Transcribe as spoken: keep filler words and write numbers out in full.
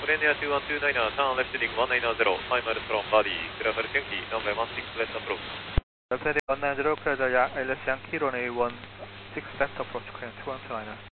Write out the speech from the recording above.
Slovenia two one two niner, turn left heading one nine zero, five miles from body, clear for Yankee, runway one six left approach. Left heading one nine zero, clear the Yankee, runway one six left approach, clear two one two niner.